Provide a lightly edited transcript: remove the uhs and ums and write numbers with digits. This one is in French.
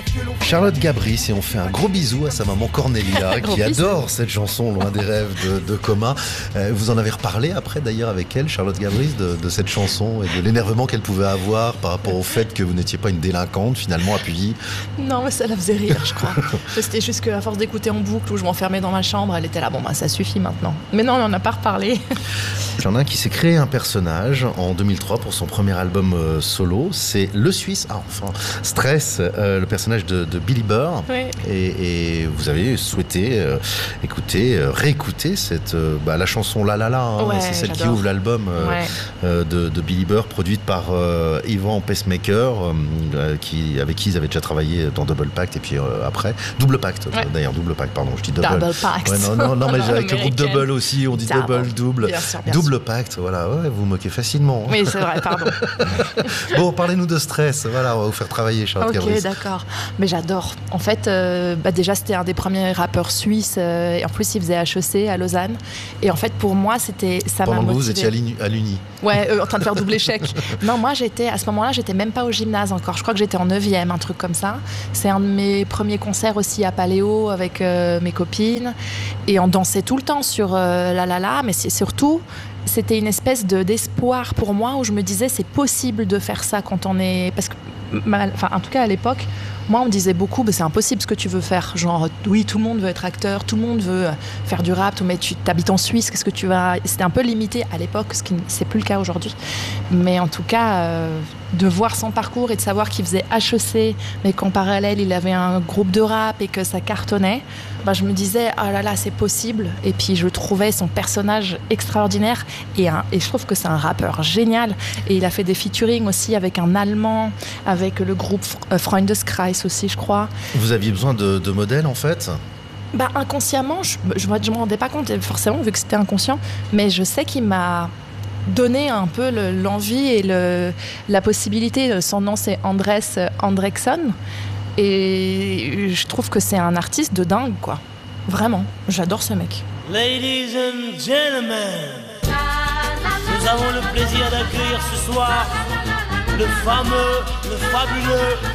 Charlotte Gabris, et on fait un gros bisou à sa maman Cornelia qui adore cette chanson Loin des rêves de Coma. Vous en avez reparlé après d'ailleurs avec elle, Charlotte Gabris, de cette chanson et de l'énervement qu'elle pouvait avoir par rapport au fait que vous n'étiez pas une délinquante finalement appuyée. Non, mais ça la faisait rire, je crois. C'était juste qu'à force d'écouter en boucle où je m'enfermais dans ma chambre, elle était là, ça suffit maintenant. Mais non, on n'en a pas reparlé. J'en ai un qui s'est créé un personnage en 2003 pour son premier album solo, c'est le Suisse, Stress, le personnage de Billy Burr. Oui. Et vous avez souhaité réécouter la chanson La La La, c'est celle qui ouvre l'album de Billy Burr, produite par Yvan Pacemaker, avec qui ils avaient déjà travaillé dans Double Pacte et puis après Double Pacte, d'ailleurs Double Pacte, pardon, je dis Double Pacte. Ouais, non, mais avec le groupe Double aussi, on dit double. Bien sûr. Double Pacte, voilà, vous vous moquez facilement. Oui, c'est vrai, pardon. Bon, parlez-nous de Stress, on va vous faire travailler, Charlotte Gabris. Ok, d'accord. Mais j'adore. En fait, déjà, c'était un des premiers rappeurs suisses, et en plus, il faisait HEC à Lausanne. Et en fait, pour moi, ça m'a motivé. Pendant que vous étiez à l'Uni. Ouais, en train de faire double échec. Non, moi, à ce moment-là, j'étais même pas au gymnase encore. Je crois que j'étais en 9e, un truc comme ça. C'est un de mes premiers concerts aussi à Paléo avec mes copines. Et on dansait tout le temps sur La La La, mais surtout, c'était une espèce d'espoir pour moi où je me disais c'est possible de faire ça quand on est... Parce que, en tout cas à l'époque, moi on me disait beaucoup c'est impossible ce que tu veux faire. Genre oui, tout le monde veut être acteur, tout le monde veut faire du rap, mais tu t'habites en Suisse, qu'est-ce que tu vas... C'était un peu limité à l'époque, ce qui c'est plus le cas aujourd'hui. Mais en tout cas... de voir son parcours et de savoir qu'il faisait HEC, mais qu'en parallèle, il avait un groupe de rap et que ça cartonnait, je me disais, oh là là, c'est possible. Et puis, je trouvais son personnage extraordinaire et je trouve que c'est un rappeur génial. Et il a fait des featuring aussi avec un Allemand, avec le groupe Freundeskreis aussi, je crois. Vous aviez besoin de modèles, en fait ? Inconsciemment, je me rendais pas compte, forcément, vu que c'était inconscient, mais je sais qu'il m'a donner un peu l'envie et la possibilité. Son nom c'est Andres Andreksson et je trouve que c'est un artiste de dingue, quoi. Vraiment, j'adore ce mec. Ladies and gentlemen, nous avons le plaisir d'accueillir ce soir le fameux, le fabuleux